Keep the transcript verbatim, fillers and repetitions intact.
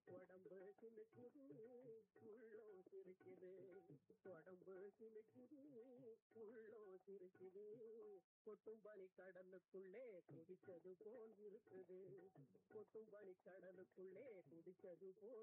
உடம்பு சிலுக்குது உள்ளோ சிரிக்குது, உடம்பு சிலுக்குது உள்ளோ சிரிக்குது, கொட்டும் பனி கடலுக்குள்ளே குதிச்சது போல் இருக்குது, கொட்டும் பனி கடலுக்குள்ளே குதிச்சது போல்